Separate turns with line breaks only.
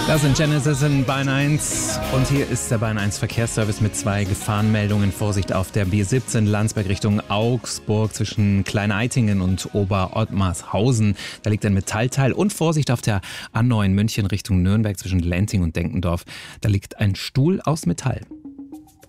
Das sind Genesis in Bayern 1 und hier ist der Bayern 1 Verkehrsservice mit 2 Gefahrenmeldungen. Vorsicht auf der B17 Landsberg Richtung Augsburg zwischen Klein-Eitingen und Ober-Ottmarshausen. Da liegt ein Metallteil. Und Vorsicht auf der A9 München Richtung Nürnberg zwischen Lenting und Denkendorf. Da liegt ein Stuhl aus Metall.